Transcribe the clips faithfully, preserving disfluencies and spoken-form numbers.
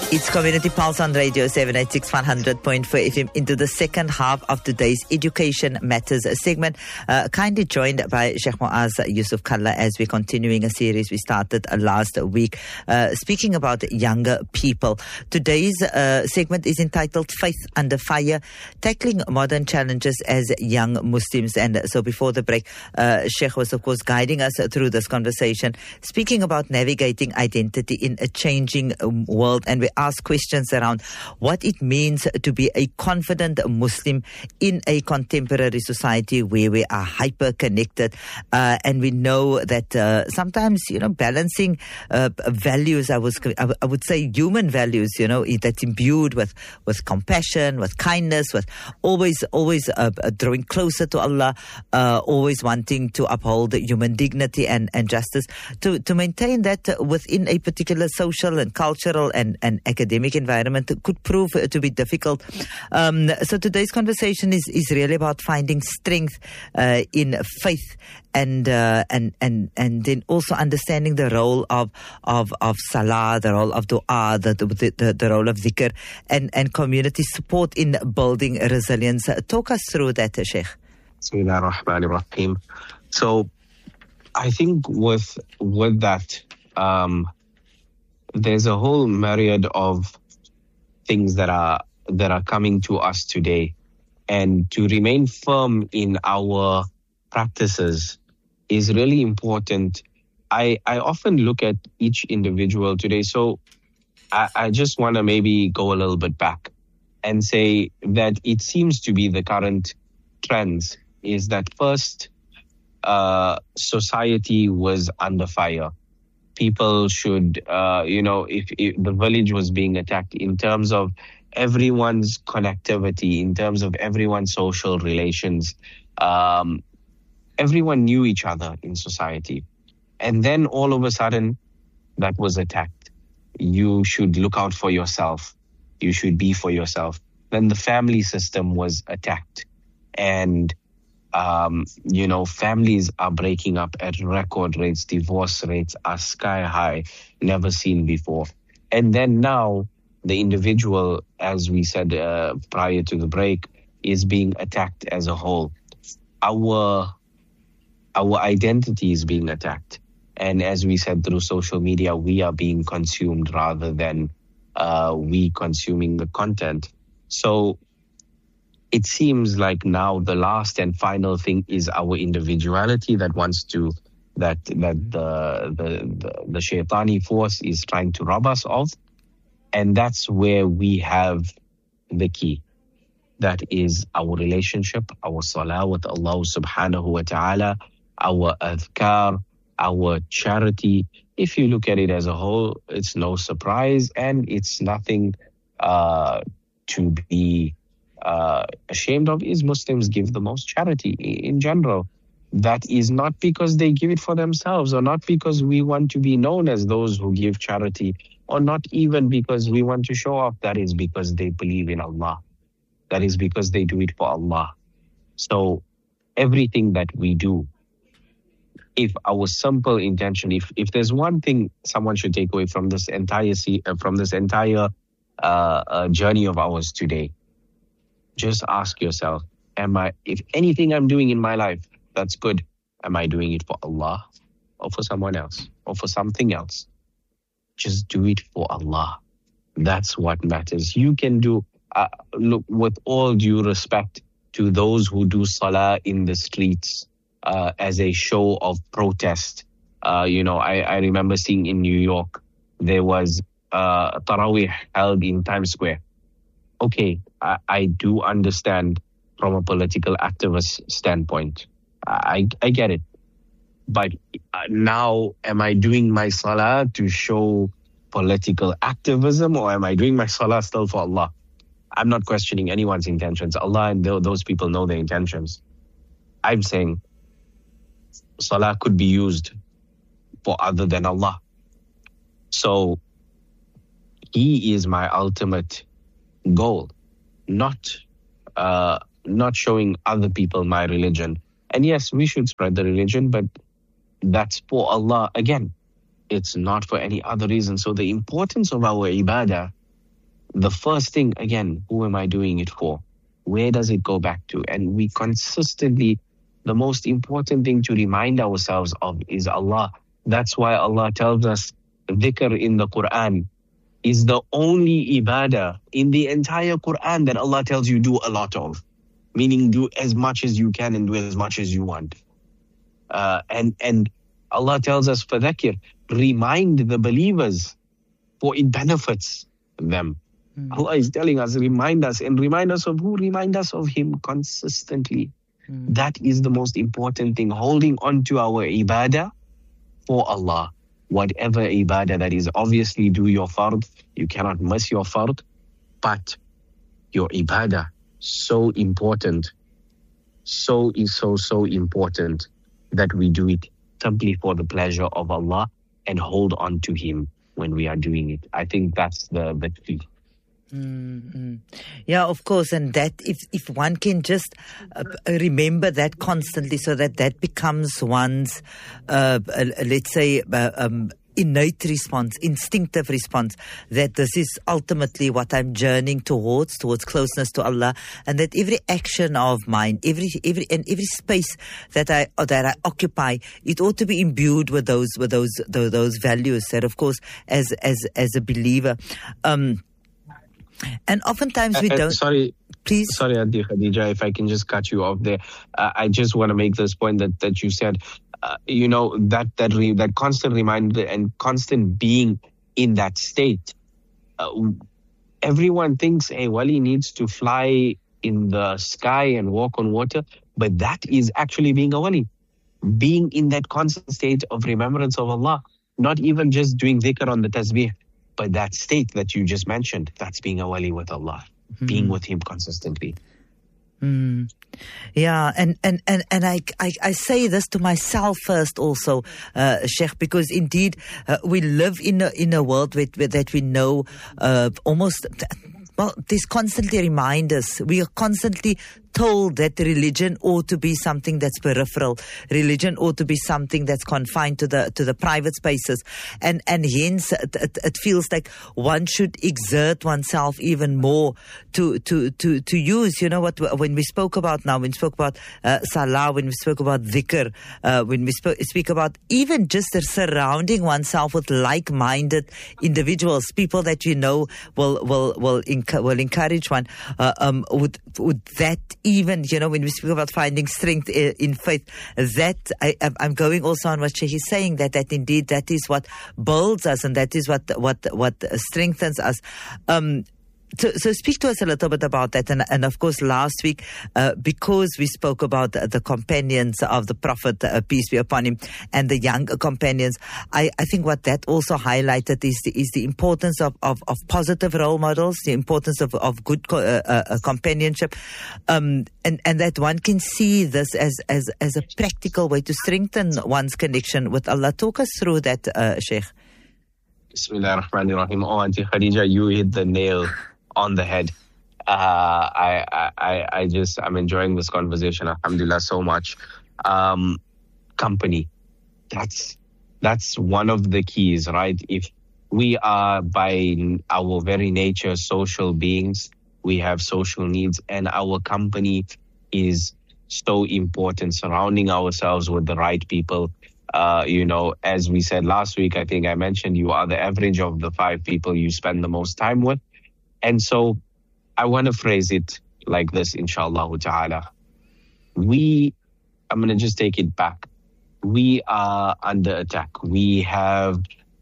It's Community Pulse on Radio seven eighty-six one hundred point four F M into the second half of today's Education Matters segment. Uh, kindly joined by Sheikh Muaz Yusuf Kalla as we're continuing a series we started uh, last week, uh, speaking about younger people. Today's uh, segment is entitled Faith Under Fire, Tackling Modern Challenges as Young Muslims. And so before the break, uh, Sheikh was of course guiding us through this conversation, speaking about navigating identity in a changing um, world. And we ask questions around what it means to be a confident Muslim in a contemporary society where we are hyper connected, uh, and we know that uh, sometimes, you know, balancing uh, values, I was I would say human values, you know, that's imbued with with compassion, with kindness, with always always uh, drawing closer to Allah, uh, always wanting to uphold human dignity and and justice, to to maintain that within a particular social and cultural and and academic environment could prove to be difficult. Um, so today's conversation is, is really about finding strength uh, in faith and uh, and and and then also understanding the role of of of salah, the role of dua, the the, the, the role of dhikr, and and community support in building resilience. Talk us through that, Sheikh. Bismillah ar-Rahman ar-Rahim. So, I think with with that, um, there's a whole myriad of things that are that are coming to us today, and to remain firm in our practices is really important. I, I often look at each individual today, so I, I just want to maybe go a little bit back and say that it seems to be the current trends is that first, uh, society was under fire. People should, uh, you know, if, if the village was being attacked in terms of everyone's connectivity, in terms of everyone's social relations, um, everyone knew each other in society. And then all of a sudden, that was attacked. You should look out for yourself. You should be for yourself. Then the family system was attacked. And Um, you know, families are breaking up at record rates. Divorce rates are sky high, never seen before. And then now, the individual, as we said uh, prior to the break, is being attacked as a whole. Our our identity is being attacked. And as we said, through social media, we are being consumed rather than uh, we consuming the content. So it seems like now the last and final thing is our individuality that wants to, that that the the the, the shaitani force is trying to rob us of. And that's where we have the key. That is our relationship, our salah with Allah subhanahu wa ta'ala, our adhkar, our charity. If you look at it as a whole, it's no surprise, and it's nothing uh, to be Uh, ashamed of is Muslims give the most charity in general. That is not because they give it for themselves, or not because we want to be known as those who give charity, or not even because we want to show off. That is because they believe in Allah. That is because they do it for Allah. So everything that we do, if our simple intention, if if there's one thing someone should take away from this entire uh, from this entire uh, uh, journey of ours today, just ask yourself, am I, if anything I'm doing in my life that's good, am I doing it for Allah or for someone else or for something else? Just do it for Allah. That's what matters. You can do, uh, look, with all due respect to those who do salah in the streets uh, as a show of protest. Uh, you know, I, I remember seeing in New York, there was uh, Taraweeh held in Times Square. Okay, I, I do understand from a political activist standpoint. I, I get it. But now, am I doing my salah to show political activism, or am I doing my salah still for Allah? I'm not questioning anyone's intentions. Allah and those people know their intentions. I'm saying salah could be used for other than Allah. So He is my ultimate goal, not uh, not showing other people my religion. And yes, we should spread the religion, but that's for Allah. Again, it's not for any other reason. So the importance of our ibadah the first thing, again, who am I doing it for? Where does it go back to? And we consistently, the most important thing to remind ourselves of is Allah. That's why Allah tells us dhikr in the Quran is the only ibadah in the entire Quran that Allah tells you do a lot of. Meaning do as much as you can and do as much as you want. Uh, and, and Allah tells us, فَذَكِرْ, remind the believers, for it benefits them. Mm. Allah is telling us, remind us, and remind us of who? Remind us of Him consistently. Mm. That is the most important thing, holding on to our ibadah for Allah. Whatever ibadah that is, obviously do your fard, you cannot miss your fard, but your ibadah, so important, so is so, so important that we do it simply for the pleasure of Allah and hold on to Him when we are doing it. I think that's the, the key. Mm-hmm. Yeah, of course, and that if if one can just uh, remember that constantly, so that that becomes one's, uh, uh, let's say, uh, um, innate response, instinctive response, that this is ultimately what I'm journeying towards, towards closeness to Allah, and that every action of mine, every every and every space that I that I occupy, it ought to be imbued with those with those those, those values. That, of course, as as as a believer. Um, And oftentimes we uh, don't... Sorry, please. Sorry, Auntie Khadija, if I can just cut you off there. Uh, I just want to make this point that, that you said, uh, you know, that that re- that constant reminder and constant being in that state. Uh, everyone thinks a wali needs to fly in the sky and walk on water, but that is actually being a wali. Being in that constant state of remembrance of Allah, not even just doing dhikr on the tasbih, but that state that you just mentioned, that's being a wali with Allah, mm-hmm. being with Him consistently. Mm. Yeah, and, and, and, and I, I, I say this to myself first also, uh, Sheikh, because indeed uh, we live in a, in a world with, with, that we know uh, almost... Well, there's constantly reminders. We are constantly told that religion ought to be something that's peripheral. Religion ought to be something that's confined to the to the private spaces, and and hence it, it, it feels like one should exert oneself even more to to to to use. You know what? When we spoke about now, when we spoke about uh, salah, when we spoke about dhikr, uh, when we sp- speak about even just surrounding oneself with like-minded individuals, people that you know will will will. In will encourage one, uh, um, would, would that even, you know, when we speak about finding strength in faith, that I, I'm going also on what Sheikh is saying, that, that indeed that is what builds us and that is what, what, what strengthens us. Um, So, so speak to us a little bit about that. And, and of course, last week, uh, because we spoke about the, the companions of the Prophet, uh, peace be upon him, and the young companions, I, I think what that also highlighted is the, is the importance of, of, of positive role models, the importance of, of good co- uh, uh, companionship, um, and, and that one can see this as, as, as a practical way to strengthen one's connection with Allah. Talk us through that, uh, Sheikh. Bismillah ar-Rahman ar-Rahim. Oh, Auntie Khadija, you hit the nail on the head. Uh, I, I, I just, I'm enjoying this conversation, alhamdulillah, so much. Um, company. That's, that's one of the keys, right? If we are by our very nature social beings, we have social needs, and our company is so important, surrounding ourselves with the right people. Uh, you know, as we said last week, I think I mentioned you are the average of the five people you spend the most time with. And so I want to phrase it like this, inshallah ta'ala. We, I'm going to just take it back. We are under attack. We have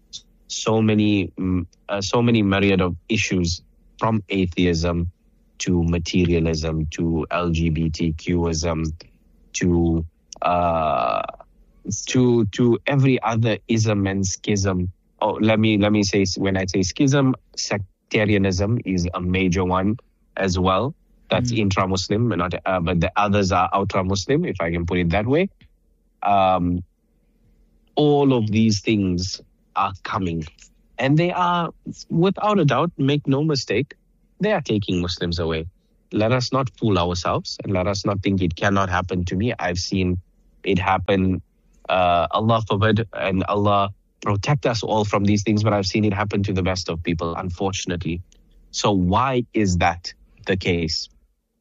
so many, uh, so many myriad of issues, from atheism to materialism to L G B T Q ism to, uh, to, to every other ism and schism. Oh, let me, let me say, when I say schism, sectarianism is a major one as well. That's mm. intra-Muslim, not, uh, but the others are outra-Muslim, if I can put it that way. Um, all of these things are coming, and they are, without a doubt, make no mistake, they are taking Muslims away. Let us not fool ourselves, and let us not think it cannot happen to me. I've seen it happen, uh, Allah forbid, and Allah protect us all from these things, but I've seen it happen to the best of people, unfortunately. So why is that the case?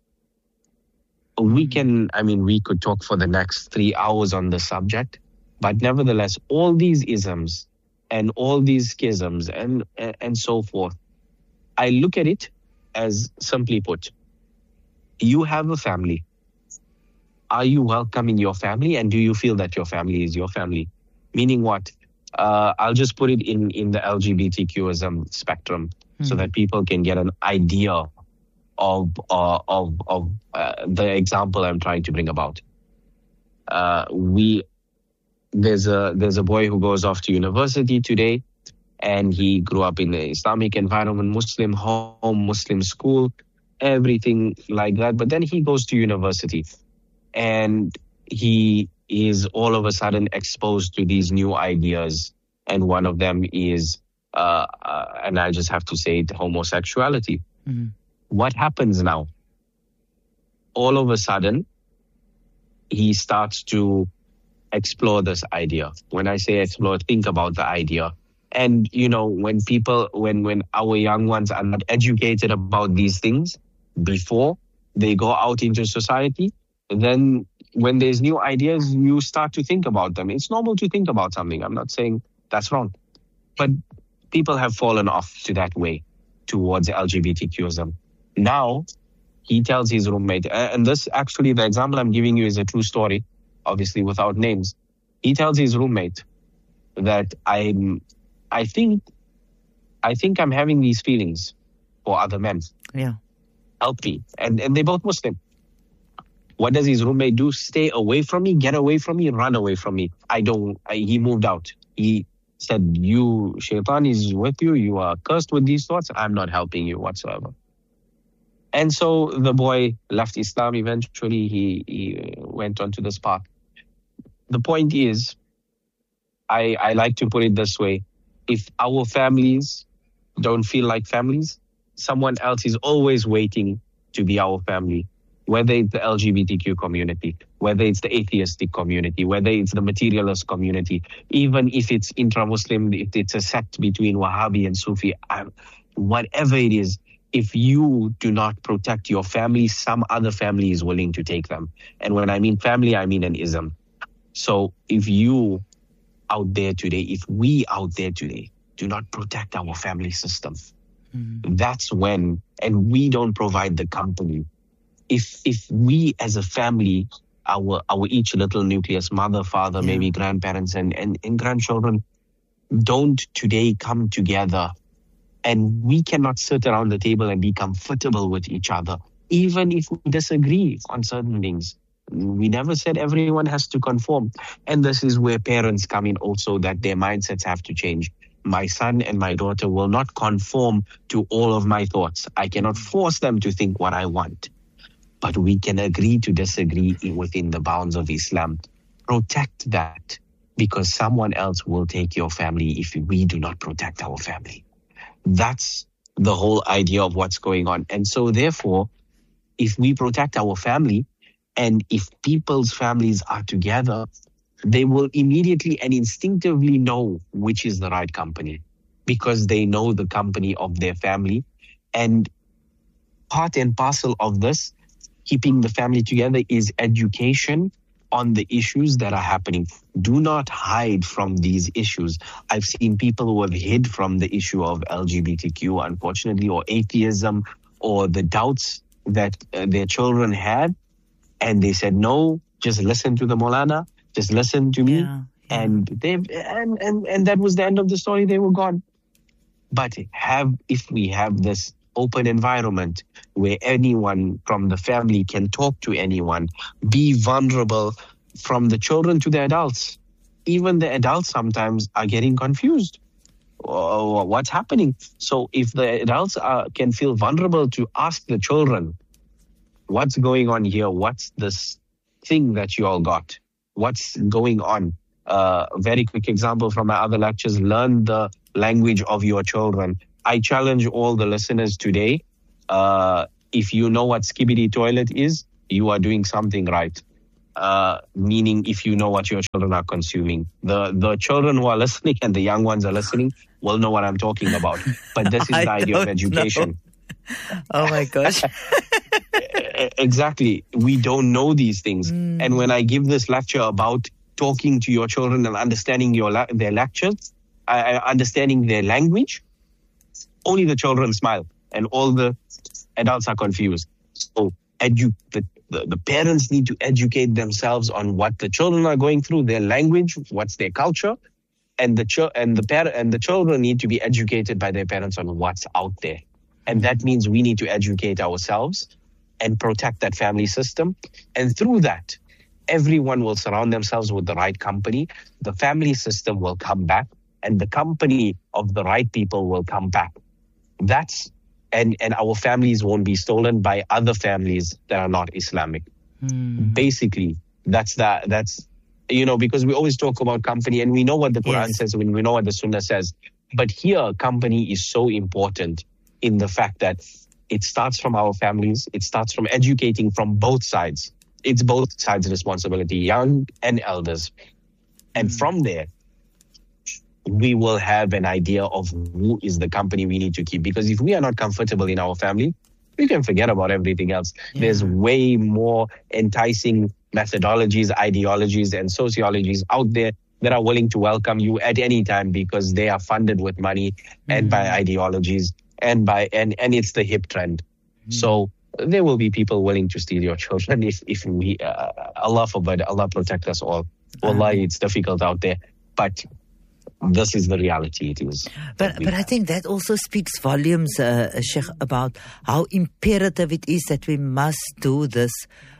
We can, I mean, we could talk for the next three hours on the subject, but nevertheless, all these isms and all these schisms and, and so forth, I look at it as simply put, you have a family. Are you welcome in your family? And do you feel that your family is your family? Meaning what? Uh, I'll just put it in, in the L G B T Q ism spectrum mm. so that people can get an idea of uh, of of uh, the example I'm trying to bring about. Uh, we there's a there's a boy who goes off to university today, and he grew up in the Islamic environment, Muslim home, Muslim school, everything like that. But then he goes to university, and he is all of a sudden exposed to these new ideas, and one of them is, uh, uh, and I just have to say it, homosexuality. Mm-hmm. What happens now? All of a sudden, he starts to explore this idea. When I say explore, think about the idea. And, you know, when people, when, when our young ones are not educated about these things before they go out into society, then when there's new ideas, you start to think about them. It's normal to think about something. I'm not saying that's wrong. But people have fallen off to that way towards LGBTQism. Now, he tells his roommate, and this actually, the example I'm giving you is a true story, obviously without names. He tells his roommate that I'm, I think, I think I'm having these feelings for other men. Yeah. Help me. And, and they're both Muslim. What does his roommate do? Stay away from me, get away from me, run away from me. I don't, I, he moved out. He said, you, Shaitan is with you. You are cursed with these thoughts. I'm not helping you whatsoever. And so the boy left Islam eventually. He, he went onto this path. The point is, I, I like to put it this way. If our families don't feel like families, someone else is always waiting to be our family. Whether it's the L G B T Q community, whether it's the atheistic community, whether it's the materialist community, even if it's intra-Muslim, if it's a sect between Wahhabi and Sufi, whatever it is, if you do not protect your family, some other family is willing to take them. And when I mean family, I mean an ism. So if you out there today, if we out there today do not protect our family system, mm-hmm. that's when, and we don't provide the company. If if we as a family, our our each little nucleus, mother, father, yeah. maybe grandparents and, and, and grandchildren, don't today come together, and we cannot sit around the table and be comfortable with each other, even if we disagree on certain things. We never said everyone has to conform. And this is where parents come in also, that their mindsets have to change. My son and my daughter will not conform to all of my thoughts. I cannot force them to think what I want. But we can agree to disagree within the bounds of Islam. Protect that, because someone else will take your family if we do not protect our family. That's the whole idea of what's going on. And so therefore, if we protect our family, and if people's families are together, they will immediately and instinctively know which is the right company, because they know the company of their family. And part and parcel of this, keeping the family together, is education on the issues that are happening. Do not hide from these issues. I've seen people who have hid from the issue of L G B T Q, unfortunately, or atheism, or the doubts that uh, their children had. And they said, no, just listen to the Maulana, just listen to me. Yeah, yeah. And they and, and, and that was the end of the story. They were gone. But have if we have this open environment where anyone from the family can talk to anyone, be vulnerable, from the children to the adults. Even the adults sometimes are getting confused. Oh, what's happening? So if the adults are, can feel vulnerable to ask the children, what's going on here? What's this thing that you all got? What's going on? Uh, very quick example from my other lectures, learn the language of your children. I challenge all the listeners today, uh, if you know what skibidi toilet is, you are doing something right. Uh, meaning if you know what your children are consuming. The the children who are listening and the young ones are listening will know what I'm talking about. But this is the idea of education. Oh my gosh. Exactly. We don't know these things. Mm. And when I give this lecture about talking to your children and understanding your la- their lectures, uh, understanding their language, only the children smile and all the adults are confused. So edu- the, the, the parents need to educate themselves on what the children are going through, their language, what's their culture, and the ch- and the par- and the children need to be educated by their parents on what's out there. And that means we need to educate ourselves and protect that family system. And through that, everyone will surround themselves with the right company. The family system will come back and the company of the right people will come back. That's, and, and our families won't be stolen by other families that are not Islamic. Mm. Basically, that's the, that's, you know, because we always talk about company and we know what the Quran yes. says, when we know what the Sunnah says. But here, company is so important in the fact that it starts from our families. It starts from educating from both sides. It's both sides' responsibility, young and elders. And mm. from there, we will have an idea of who is the company we need to keep. Because if we are not comfortable in our family, we can forget about everything else. Yeah. There's way more enticing methodologies, ideologies, and sociologies out there that are willing to welcome you at any time because they are funded with money mm. and by ideologies and by and, and it's the hip trend. Mm. So there will be people willing to steal your children if, if we, uh, Allah forbid, Allah protect us all. Wallahi, it's difficult out there, but this is the reality it is. But but I think that also speaks volumes, uh, Sheikh, about how imperative it is that we must do this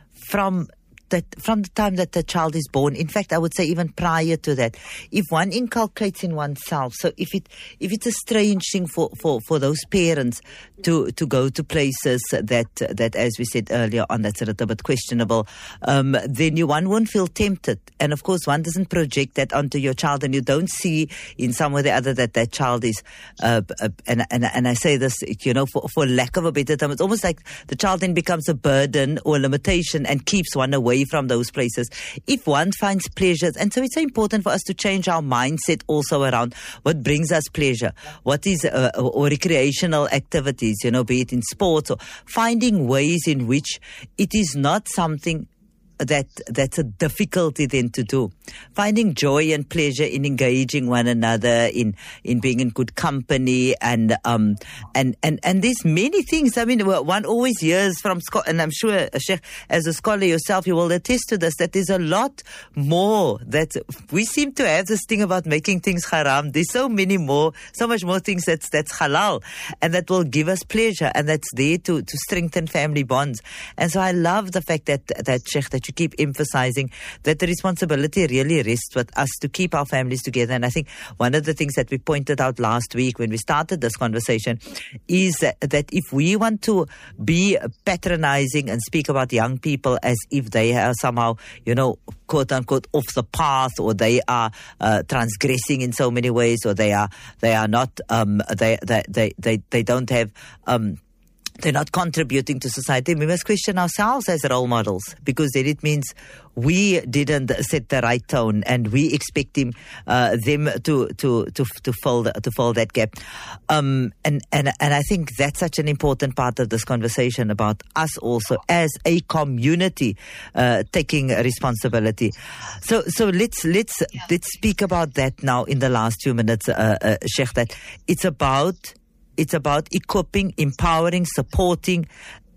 from that from the time that the child is born. In fact, I would say even prior to that. If one inculcates in oneself, so if it if it's a strange thing for, for, for those parents to, to go to places that, that, as we said earlier on, that's a little bit questionable, um, then you one won't feel tempted. And of course, one doesn't project that onto your child, and you don't see in some way or the other that that child is, uh, uh, and, and, and I say this, you know, for, for lack of a better term, it's almost like the child then becomes a burden or a limitation and keeps one away from those places. If one finds pleasures, and so it's so important for us to change our mindset also around what brings us pleasure, what is uh, or recreational activities, you know, be it in sports, or finding ways in which it is not something that that's a difficulty then to do. Finding joy and pleasure in engaging one another, in in being in good company, and um and and and there's many things. I mean, one always hears from Scott, and I'm sure, Sheikh, as a scholar yourself, you will attest to this, that there's a lot more that we seem to have this thing about making things haram. There's so many more, so much more things that's that's halal, and that will give us pleasure, and that's there to to strengthen family bonds. And so I love the fact that that Sheikh, that you keep emphasizing that the responsibility really rests with us to keep our families together. And I think one of the things that we pointed out last week when we started this conversation is that, that if we want to be patronizing and speak about young people as if they are somehow, you know, quote unquote off the path, or they are uh, transgressing in so many ways, or they are they are not um, they, they they they they don't have um, they're not contributing to society, we must question ourselves as role models, because then it means we didn't set the right tone, and we expecting uh, them to to to to fill the, to fill that gap. Um, and and and I think that's such an important part of this conversation about us also as a community uh, taking responsibility. So so let's let's yeah. let's speak about that now in the last few minutes, uh, uh, Sheikh. That it's about. It's about equipping, empowering, supporting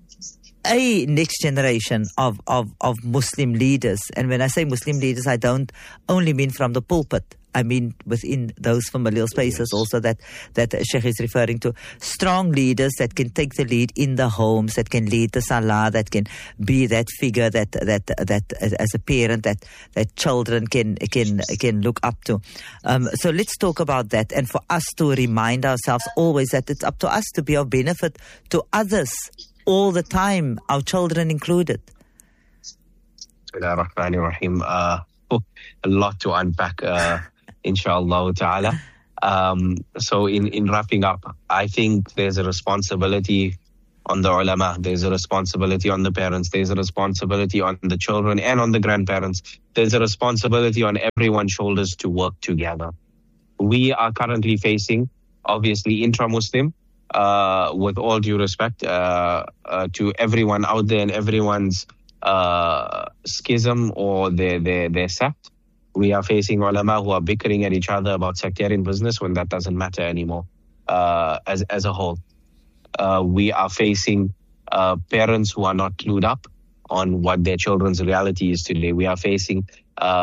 a next generation of, of, of Muslim leaders. And when I say Muslim leaders, I don't only mean from the pulpit. I mean within those familial spaces yes. also that, that Sheikh is referring to. Strong leaders that can take the lead in the homes, that can lead the salah, that can be that figure that, that, that as a parent that, that children can, can, can look up to. Um, so let's talk about that, and for us to remind ourselves always that it's up to us to be of benefit to others all the time, our children included. Bismillahirrahmanirrahim. Uh, oh, a lot to unpack. Uh, Inshallah ta'ala. Um, so in, in wrapping up, I think there's a responsibility on the ulama, there's a responsibility on the parents, there's a responsibility on the children and on the grandparents. There's a responsibility on everyone's shoulders to work together. We are currently facing, obviously, intra-Muslim uh, with all due respect uh, uh, to everyone out there and everyone's uh, schism or their, their, their sect. We are facing ulama who are bickering at each other about sectarian business when that doesn't matter anymore uh, as, as a whole. Uh, we are facing uh, parents who are not clued up on what their children's reality is today. We are facing uh,